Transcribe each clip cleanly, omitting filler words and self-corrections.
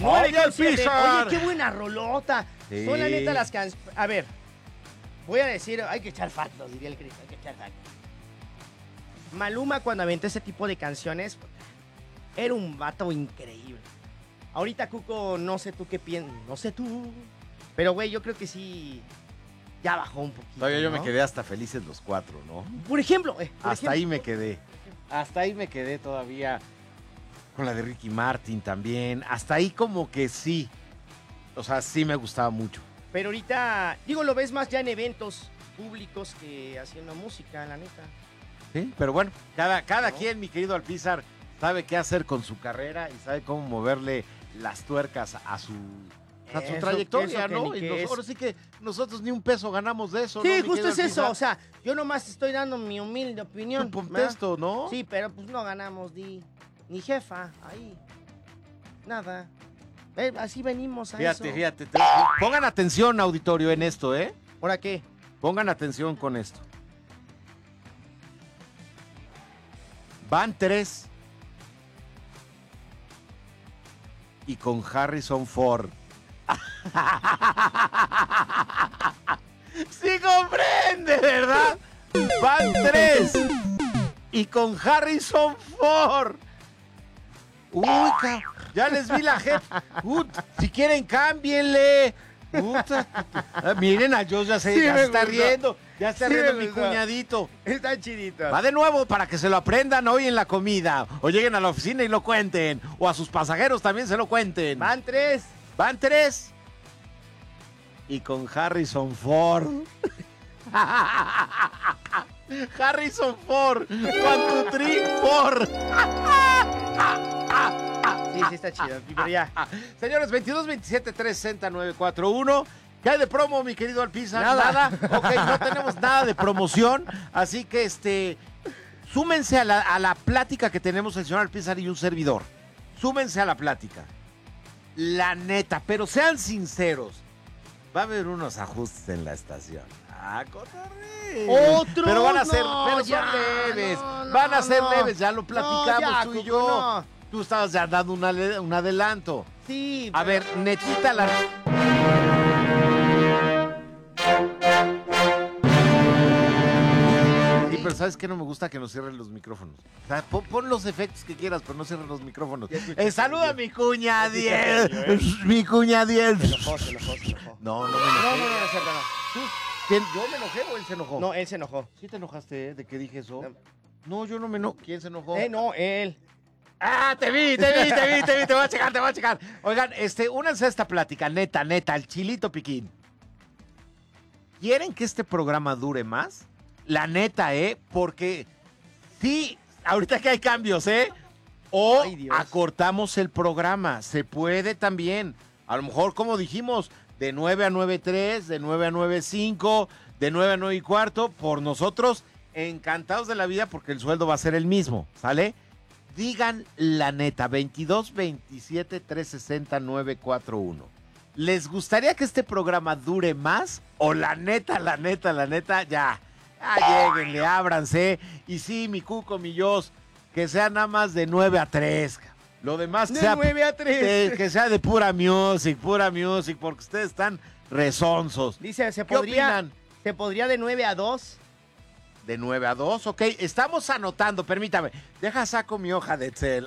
9 ¡Oye, con 7. Pizar! Oye, qué buena rolota. Sí. Son la neta las canciones. A ver, voy a decir, hay que echar factos, diría el Cristo, hay que echar factos. Maluma, cuando aventó ese tipo de canciones, era un vato increíble. Ahorita, Cuco, no sé tú qué piensas, no sé tú. Pero, güey, yo creo que sí, ya bajó un poquito. Todavía yo ¿no? me quedé hasta Felices los Cuatro, ¿no? Por ejemplo, Hasta ahí me quedé. Hasta ahí me quedé todavía. Con la de Ricky Martin también. Hasta ahí como que sí. O sea, sí me gustaba mucho. Pero ahorita, digo, lo ves más ya en eventos públicos que haciendo música, la neta. Sí, pero bueno, cada ¿No? quien, mi querido Alpizar, sabe qué hacer con su carrera y sabe cómo moverle las tuercas a su Eso- trayectoria, eso que ¿no? ni Y qué es. ahora sí que nosotros ni un peso ganamos de eso, ¿no? Sí, mi justo querido es eso. Alpizar? O sea, yo nomás estoy dando mi humilde opinión. Tu ¿verdad? contexto, ¿no? Sí, pero pues no ganamos ni jefa ahí. Nada. Así venimos a eso. Fíjate. Pongan atención, auditorio, en esto, ¿eh? ¿Ahora qué? Pongan atención con esto. Van 3. Y con Harrison Ford. Sí comprende, ¿verdad? Van 3. Y con Harrison Ford. Uy, ya les vi la jefa. Si quieren, cámbienle. Miren, a Josh ya se Sí, ya me se está gustó. riendo. Ya está Sí, riendo me mi gustó. cuñadito. Está chidito. Va de nuevo para que se lo aprendan hoy en la comida. O lleguen a la oficina y lo cuenten. O a sus pasajeros también se lo cuenten. Van 3. Van 3. Y con Harrison Ford. Harrison Ford. 1, 2, 3, Ford. Sí, está chido. Pero ya. Señores, 22 27 360 941. ¿Qué hay de promo, mi querido Alpizar? Nada. Ok, no tenemos nada de promoción. Así que súmense a la plática que tenemos el señor Alpizar y un servidor. Súmense a la plática. La neta, pero sean sinceros. Va a haber unos ajustes en la estación. Ah, cotorreo. ¡Otros! Pero van a ser, No, pero ya, son leves. no, Van a ser no. leves, ya lo platicamos ya, tú y Cuco, yo. no. Tú estabas ya dando un adelanto. Sí. A ver, netita la... Sí, pero ¿sabes qué? No me gusta que nos cierren los micrófonos. O sea, pon los efectos que quieras, pero no cierren los micrófonos. Saluda a mi cuña 10. Mi cuña 10. Se enojó. No me No, enojé. no, cierto, no. ¿Quién? ¿Yo me enojé o él se enojó? No, él se enojó. ¿Sí te enojaste de que dije eso? No, yo no me enojé. ¿Quién se enojó? No, él. Ah, te vi, te voy a checar. Oigan, únanse a esta plática, neta, el chilito piquín. ¿Quieren que este programa dure más? La neta, porque sí, ahorita que hay cambios, o Ay, Dios. acortamos el programa, se puede también. A lo mejor, como dijimos, de 9 a 9:03, de 9 a 9:05, de 9 a 9:15, por nosotros, encantados de la vida porque el sueldo va a ser el mismo, ¿sale? Digan la neta, 22 27 360 941. ¿Les gustaría que este programa dure más? O la neta, ya lléguenle, ábranse. Y sí, mi Cuco, mi Jos, que sea nada más de 9 a 3. Lo demás que De sea, 9 a 3. que sea de pura music, porque ustedes están rezonzos. Dice, ¿Qué opinan? ¿Se podría de 9 a 2? De 9 a 2, ok. Estamos anotando, permítame. Saco mi hoja de Excel.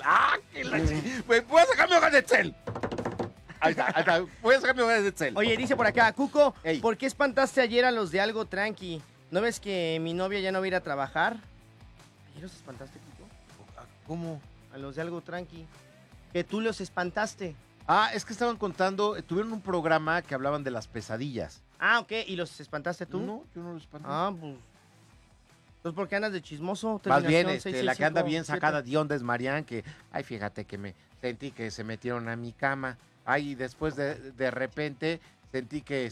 Voy a sacar mi hoja de Excel. Ahí está. Voy a sacar mi hoja de Excel. Oye, dice por acá, Cuco, Ey. ¿por qué espantaste ayer a los de algo tranqui? ¿No ves que mi novia ya no va a ir a trabajar? ¿Ayer los espantaste, Cuco? ¿Cómo? A los de algo tranqui. Que tú los espantaste. Es que estaban contando, tuvieron un programa que hablaban de las pesadillas. Ah, ok, ¿y los espantaste tú? No, yo no los espanté. Pues... Entonces, ¿por qué andas de chismoso? Más bien, Terminación la que anda bien 665-7. sacada de onda es Marian, que, fíjate que me sentí que se metieron a mi cama. Y después de repente sentí que,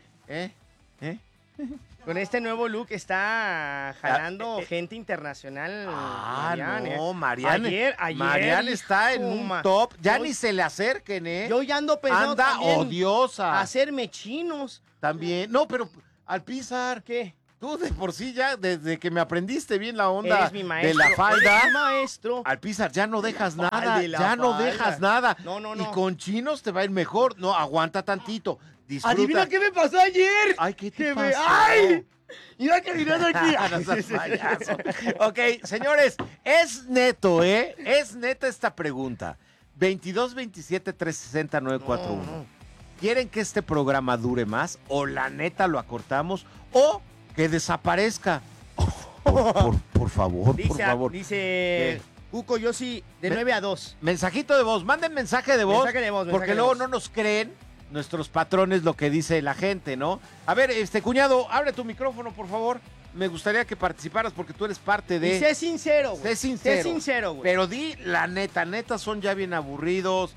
Con este nuevo look está jalando gente internacional. Marian, no, Marian. Ayer Marian está en un top. Ya yo- ni se le acerquen, Yo ya ando pensando Anda también odiosa. hacerme chinos. También. No, pero Alpizar. ¿Qué? Tú de por sí ya, desde que me aprendiste bien la onda Eres mi maestro. de la falda, Eres mi maestro. al Pizar ya no dejas falda, nada, de la ya no falda. dejas nada. No. Y con chinos te va a ir mejor. No, aguanta tantito. Disfruta. Adivina qué me pasó ayer. Ay, ¿qué te Que pasó? ¡Ay! Mira que adivinando aquí. No seas payaso. Ok, señores, es neto, ¿eh? Es neta esta pregunta. 22 27 360 941. No. ¿Quieren que este programa dure más? ¿O la neta lo acortamos? ¿O que desaparezca? Por favor, por favor. Dice Cuco, yo sí, de 9 a 2. Mensajito de voz, manden mensaje de voz. Mensaje de voz, porque mensaje de luego voz. no nos creen nuestros patrones lo que dice la gente, ¿no? A ver, cuñado, abre tu micrófono, por favor. Me gustaría que participaras porque tú eres parte de... Y sé sincero, güey. Sé sincero. Sé sincero, güey. Pero di la neta son ya bien aburridos,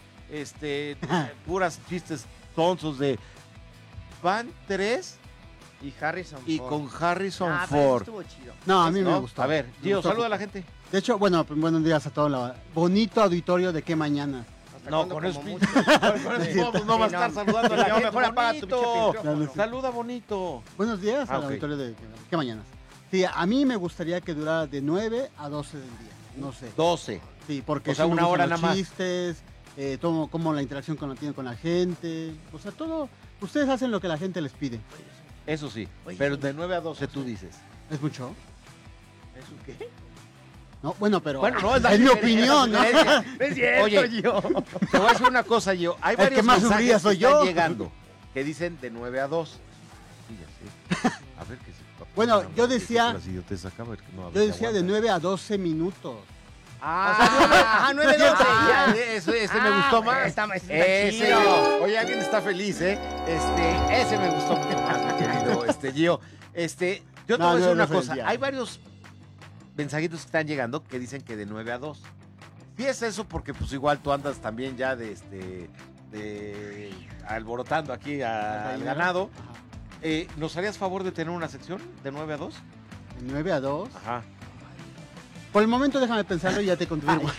puras chistes tonsos de... Van 3 Y Harrison y Ford. con Harrison Ah, pero Ford. estuvo chido. No, a mí me ¿No? gustó. A ver, Me Gio, gustó. saluda a la gente. De hecho, bueno, buenos días a todos. Bonito auditorio de qué mañana. ¿Hasta No, cuándo? con eso Como pinche- mucho. con Sí. eso no va a Sí, estar no. saludando a la No, gente. mejor apaga tu pinche Bonito. micrófono. Saluda bonito. Buenos días Ah, al ok. auditorio de qué mañanas. Sí, a mí me gustaría que durara de 9 a 12 del día. No sé. 12. Sí, porque O sea, sí me una gustan hora los nada más. chistes, todo, cómo la interacción tienen con la gente. O sea, todo. Ustedes hacen lo que la gente les pide. Eso sí. Oye, Pero de 9 a 12 tú dices. ¿Es mucho? ¿Eso qué? No, bueno, pero Bueno, no, es la es mi diferencia, opinión, ¿no? diferencia. No es cierto, Oye, yo. Te voy a decir una cosa, yo. Hay El varios que más mensajes sufría soy que están yo. llegando que dicen de 9 a 2. Sí, ya sé. A ver qué se... Bueno, yo ¿Qué decía- las idioteces acá? A ver, no, a ver Yo si decía de aguanta. 9 a 12 minutos. Ajá, 9 12. Ah, Ya. ese me gustó más. Está Ese, chido. oye, alguien está feliz, ¿eh? Ese me gustó mucho más, mi querido Gio. Yo te No, voy a decir no, una no sé el cosa. día. Hay varios mensajitos que están llegando que dicen que de 9 a 2. Sí es eso porque pues igual tú andas también ya de alborotando aquí al ganado. Ajá. ¿Nos harías favor de tener una sección de 9 a 2? De 9 a 2. Ajá. Por el momento déjame pensarlo y ya te confirmo.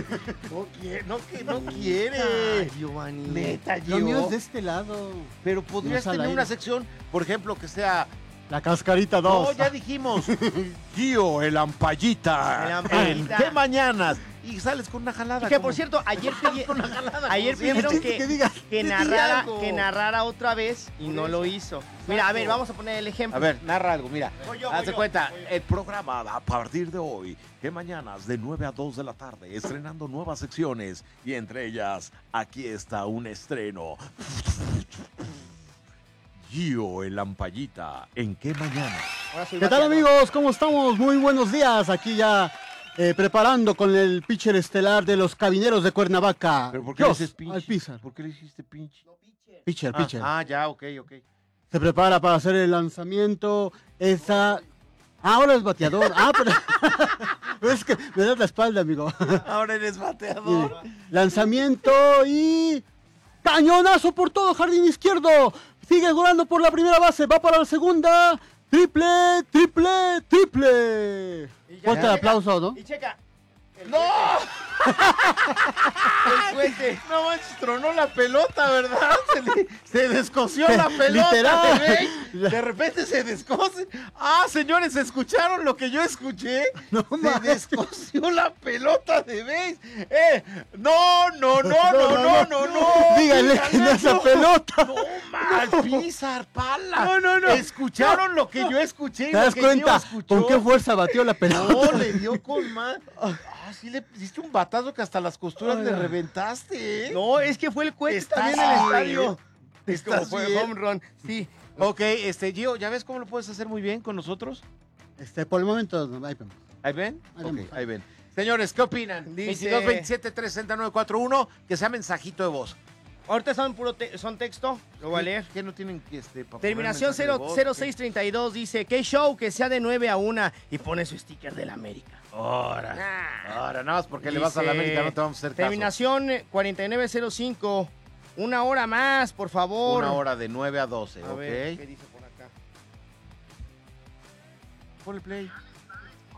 No quiere. Ay, Giovanni. Neta, Lo mío Gio. es de este lado. Pero podrías No es al tener aire. una sección, por ejemplo, que sea... La cascarita No, 2. ya dijimos. Gio, el ampallita. El ampallita. ¿En qué mañanas? Y sales con una jalada. Y que por como- cierto, ayer como pidieron siempre. Que digas, que di narrara, algo. que narrara otra vez y no lo hizo. Mira, a ver, vamos a poner el ejemplo. A ver, narra algo, mira. Voy yo, Haz voy de yo, cuenta, voy yo. el programa a partir de hoy, que mañanas de 9 a 2 de la tarde, estrenando nuevas secciones y entre ellas, aquí está un estreno. Gio, el ampallita, ¿en qué mañana? Ahora soy ¿Qué tal, bateador. amigos? ¿Cómo estamos? Muy buenos días. Aquí ya preparando con el pitcher estelar de los Cabineros de Cuernavaca. ¿Pero por qué Dios, le dices pinche? al Pizar. ¿Por qué le dijiste pinche? Pitcher, pitcher. Ya, ok. Se prepara para hacer el lanzamiento. Ahora es bateador. Pero es que me das la espalda, amigo. Ahora eres bateador. Lanzamiento y cañonazo por todo jardín izquierdo. Sigue volando por la primera base, va para la segunda. Triple, triple, triple. Y ya, Fuerte checa, el aplauso, ¿no? Y checa. ¡No! El cohete. No manches, tronó la pelota, ¿verdad? Se descoció la pelota. Literal. ¿Ve? De repente se descose. Ah, señores, ¿escucharon lo que yo escuché? No Se manches. descoció la pelota de base. No. Dígale que no es la pelota. No, mal, Pizar, pala. No. ¿Escucharon lo que yo escuché? y ¿Te lo das que Gio cuenta escuchó? con qué fuerza batió la pelota? No, le dio con más. Sí le diste un batazo que hasta las costuras le reventaste, ¿eh? No, es que fue el cohete ¿Estás también en el bien? estadio. Es como ¿Estás fue bien? home run. Sí. Ok, Gio, ¿ya ves cómo lo puedes hacer muy bien con nosotros? Por el momento, ahí vemos. ¿Ahí ven? Ahí Ok, vemos. ahí ven. Señores, ¿qué opinan? Dice- 22 27 360 941, que sea mensajito de voz. Ahorita son son texto. Lo voy a leer. ¿Qué no tienen que para Terminación poner mensaje de voz? 0632 dice, ¿qué show que sea de 9 a 1? Y pone su sticker del América. Ahora, Ah. ahora, nada más porque le vas a la Dice, América, no te vamos a hacer caso. Terminación 4905. Una hora más, por favor. Una hora de 9 a 12, A ¿ok? ver, ¿qué dice por acá? Ponle play. Hola,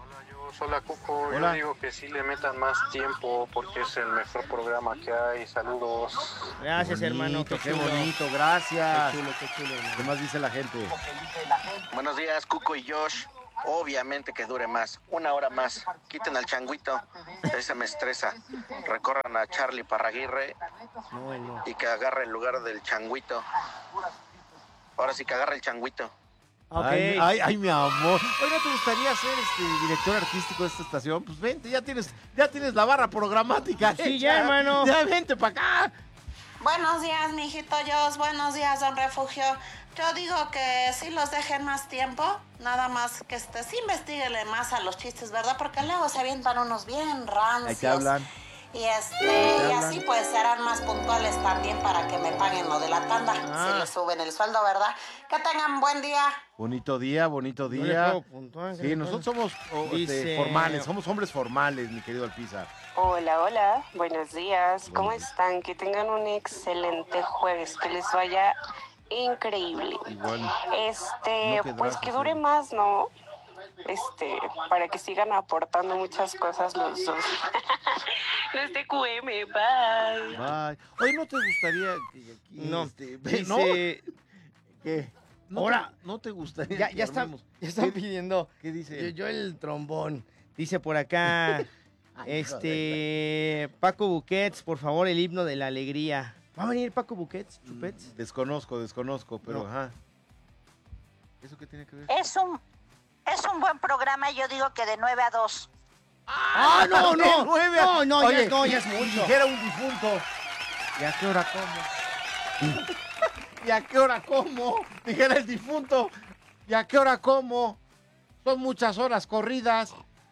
Hola Cuco, Hola. yo digo que sí le metan más tiempo porque es el mejor programa que hay. Saludos. Gracias, Qué hermano. bonito, qué chulo. bonito, gracias. Qué chulo, ¿Qué hermano. más dice la gente? Buenos días, Cuco y Josh. Obviamente que dure más, 1 hora más. Quiten al changuito, ese me estresa. Recorran a Charlie Parraguirre No, él no. y que agarre el lugar del changuito. Ahora sí que agarre el changuito. Ok. Ay, mi amor. Oye, ¿no te gustaría ser director artístico de esta estación? Pues vente, ya tienes la barra programática. Sí, hecha. ya, hermano. Ya vente para acá. Buenos días, mijito Jos. Buenos días, don Refugio. Yo digo que sí los dejen más tiempo. Nada más que sí investiguenle más a los chistes, ¿verdad? Porque luego se avientan unos bien rancios. Ahí te hablan. Y así pues serán más puntuales también para que me paguen lo de la tanda. Si les suben el sueldo, ¿verdad? Que tengan buen día. Bonito día, bonito No le día. puedo puntuar, Sí, nosotros somos Dice- formales, somos hombres formales, mi querido Alpiza. Hola, hola, buenos días. ¿Cómo están? Que tengan un excelente jueves, que les vaya increíble. Igual. No quedarás pues que así. dure más, ¿no? Para que sigan aportando muchas cosas los dos. Los de QM, bye. Bye. Oye, ¿no te gustaría que aquí, No. ¿no? Dice... ¿Qué? ¿No Ahora- ¿No te gustaría Ya, que ya están armemos? ya pidiendo. ¿Qué dice? Yo el trombón. Dice por acá. Ay, Paco Buquets, por favor, el himno de la alegría. ¿Va a venir Paco Buquets, Chupets? Desconozco, pero No. ajá. ¿Eso qué tiene que ver? Es un buen programa, yo digo que de 9 a 2. ¡Ah, no! De 9 a- No, Oye, ya es mucho. Dijera un difunto. ¿Y a qué hora como? ¿Y a qué hora como? Dijera el difunto. ¿Y a qué hora como? Son muchas horas corridas.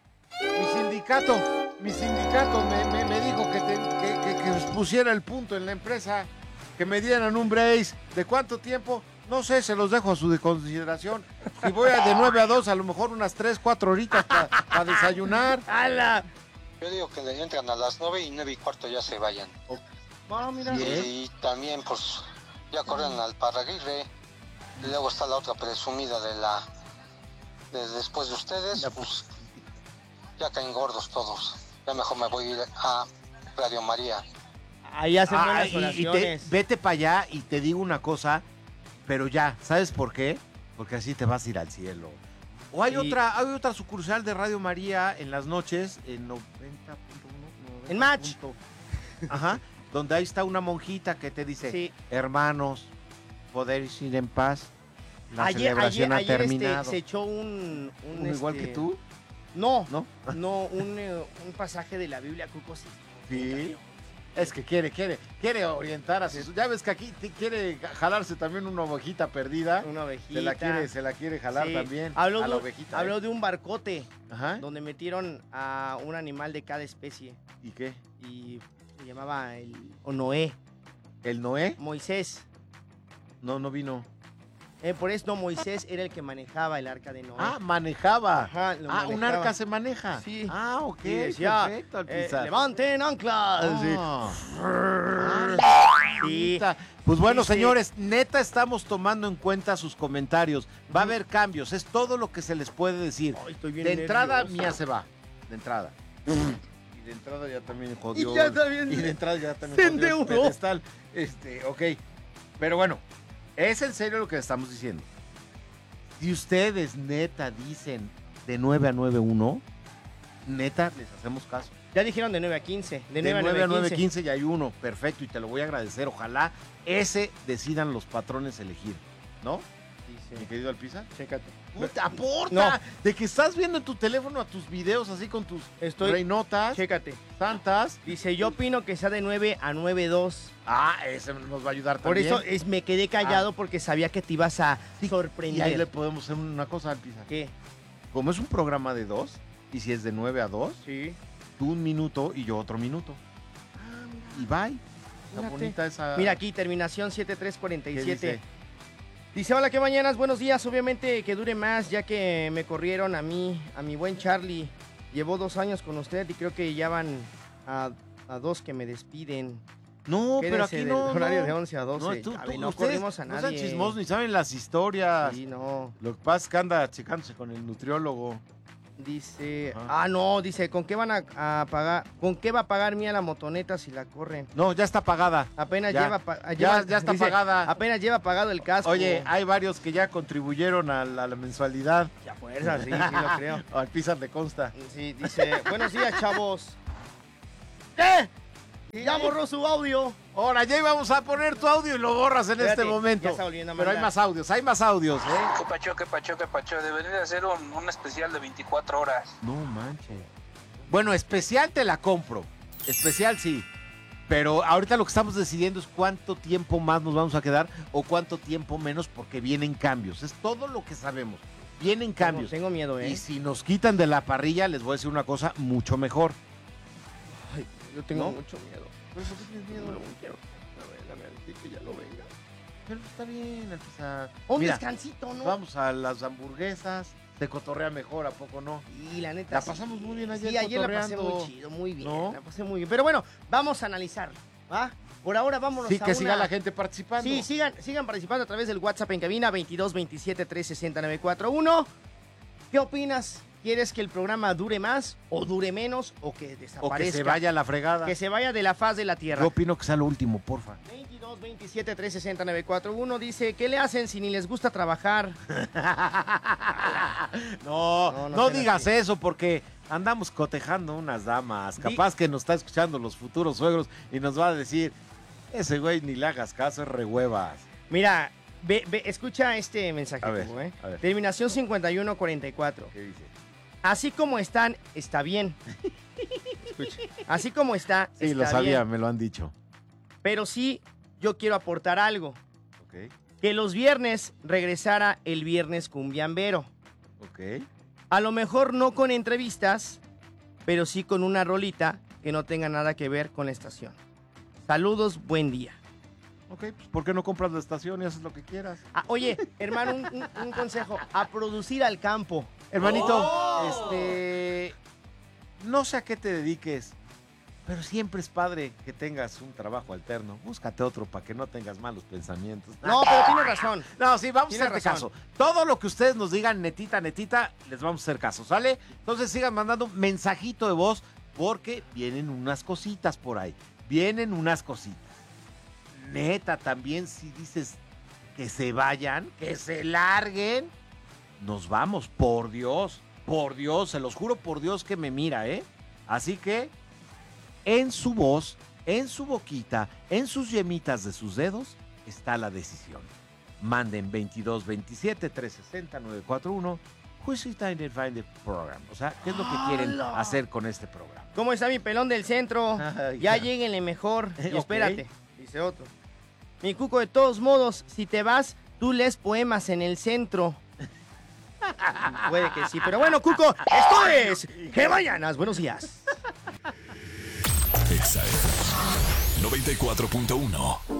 Mi sindicato me dijo que pusiera el punto en la empresa, que me dieran un brace. ¿De cuánto tiempo? No sé, se los dejo a su consideración. Si voy de 9 a 2, a lo mejor unas 3, 4 horitas para desayunar. ¡Hala! Yo digo que le entran a las 9 y 9:15 ya se vayan. Ah, mira. Bien. Y también, pues, ya corren al Parraguirre. Y luego está la otra presumida de después de ustedes, pues, ya caen gordos todos. Ya mejor me voy a ir a Radio María. Ahí hacen buenas y oraciones. vete para allá y te digo una cosa, pero ya, ¿sabes por qué? Porque así te vas a ir al cielo. O hay Sí. otra sucursal de Radio María en las noches, en 90.1. En Match. Ajá, donde ahí está una monjita que te dice, Sí. hermanos, podéis ir en paz. La Ayer celebración ha ayer, terminado. se echó un Igual que tú, No, ¿no? no, un pasaje de la Biblia, Cuco, sí. Sí. Es que quiere orientar a sus... Ya ves que aquí quiere jalarse también una ovejita perdida. Una ovejita. Se la quiere jalar Sí. también. Habló, a la de, ovejita. habló de un barcote Ajá. donde metieron a un animal de cada especie ¿Y qué? y se llamaba Noé, ¿El Noé? Moisés. No vino. Por eso Moisés era el que manejaba el arca de Noé. Ah, manejaba. Ajá, lo Un manejaba. arca se maneja. Sí. Ah, ok. Y decía, Perfecto, Alpizar. levanten anclas. Sí. Pues bueno, Sí, sí. señores, neta estamos tomando en cuenta sus comentarios. Va a haber cambios, es todo lo que se les puede decir. Ay, estoy bien De entrada, nervioso. Mía se va. De entrada. Y de entrada ya también jodió. Y ya también Y de entrada ya también se jodió el endeudó. pedestal. Ok. Pero bueno, es en serio lo que estamos diciendo. Si ustedes neta dicen de 9 a 9-1, neta les hacemos caso. Ya dijeron de 9 a 15. De De 9 a 9 a 15. 9-15 ya hay uno. Perfecto, y te lo voy a agradecer. Ojalá ese decidan los patrones elegir. ¿No? Mi querido Alpiza. Chécate. Puta, aporta. No. De que estás viendo en tu teléfono a tus videos así con tus reinotas, Chécate. santas. Dice, yo opino que sea de 9 a 9-2. Ah, ese nos va a ayudar Por también. eso me quedé callado porque sabía que te ibas a Y sorprender. ahí le podemos hacer una cosa, Alpiza. ¿Qué? Como es un programa de 2, y si es de 9 a 2, Sí. tú 1 minuto y yo otro minuto. Y bye. Está Fíjate. bonita esa... Mira aquí, terminación ¿Qué 7347. dice? Dice, hola, qué mañanas, buenos días. Obviamente que dure más, ya que me corrieron a mí, a mi buen Charlie. Llevó 2 años con usted y creo que ya van a 2 que me despiden. No, pero Quédense aquí del no. horario no. de 11 a 12. No, A ver, no ustedes corrimos a no nadie. sean chismosos ni saben las historias. Sí, no. Lo que pasa es que anda checándose con el nutriólogo. Dice, Ajá. no, dice, ¿con qué van a pagar? ¿Con qué va a pagar Mía la motoneta si la corren? No, ya está pagada. Apenas Ya. lleva, Ya está dice, pagada. Apenas lleva pagado el casco. Oye, hay varios que ya contribuyeron a la mensualidad. a fuerza, sí, lo creo. Al Pizar le consta. Sí, dice, buenos días, chavos. ¿Qué? Ya borró su audio. Ahora, ya íbamos a poner tu audio y lo borras en Espérate, este momento. ya está volviendo a Pero hay mandar. más audios, ¿eh? Qué pacho. Debería de hacer un especial de 24 horas. No manches. Bueno, especial te la compro. Especial sí. Pero ahorita lo que estamos decidiendo es cuánto tiempo más nos vamos a quedar o cuánto tiempo menos porque vienen cambios. Es todo lo que sabemos. Vienen cambios. Tengo miedo, Y si nos quitan de la parrilla, les voy a decir una cosa mucho mejor. Ay, yo tengo ¿No? mucho miedo. ¿Pero por qué tienes miedo? No quiero. A ver, que ya no venga. Pero está bien, Alpizar. Un Mira, descansito, ¿no? vamos a las hamburguesas. Te cotorrea mejor, ¿a poco no? Y la neta. La sí. pasamos muy bien ayer Sí, ayer la pasé cotorreando. muy chido, muy bien. ¿No? La pasé muy bien. Pero bueno, vamos a analizarlo, ¿va? Por ahora vámonos Sí, a que siga una- la gente participando. Sí, sigan participando a través del WhatsApp en cabina 22 27 360 941. ¿Qué opinas? ¿Quieres que el programa dure más o dure menos o que O desaparezca? que se vaya a la fregada. Que se vaya de la faz de la tierra. Yo opino que sea lo último, porfa. 22 27 360 941 dice, ¿qué le hacen si ni les gusta trabajar? No no sean digas así. eso porque andamos cotejando unas damas. Capaz que nos está escuchando los futuros suegros y nos va a decir, ese güey ni le hagas caso, es rehuevas. Mira, ve, escucha este mensaje. A ver, Hugo, ¿eh? a ver. Terminación 5144. ¿Qué dice? Así como están, está bien. Escucha. Así como está, Sí, está lo sabía, bien. me lo han dicho. Pero sí, yo quiero aportar algo. Ok, Que los viernes regresara el viernes cumbiambero. ok. A lo mejor no con entrevistas, pero sí con una rolita que no tenga nada que ver con la estación. Saludos, buen día. Ok, pues ¿por qué no compras la estación y haces lo que quieras? Ah, oye, hermano, un consejo. A producir al campo. Hermanito, ¡Oh! no sé a qué te dediques, pero siempre es padre que tengas un trabajo alterno. Búscate otro para que no tengas malos pensamientos. No, pero tienes razón. No, sí, vamos a Tienes hacerte razón. caso. Todo lo que ustedes nos digan, netita, les vamos a hacer caso, ¿sale? Entonces sigan mandando mensajito de voz porque vienen unas cositas por ahí. Vienen unas cositas. Neta, también si dices que se vayan, que se larguen, nos vamos, por Dios, se los juro por Dios que me mira, ¿eh? Así que en su voz, en su boquita, en sus yemitas de sus dedos, está la decisión. Manden 22 27 360 941. Who's it time to find the program? O sea, ¿qué es lo que quieren ¡Hala! hacer con este programa? ¿Cómo está mi pelón del centro? Ay, Ya ya. lléguenle mejor. Y Ok. espérate, dice otro. Mi Cuco, de todos modos, si te vas, tú lees poemas en el centro. Puede que sí, pero bueno, Cuco, esto es Que Mañanas. Buenos días. Exa FM 94.1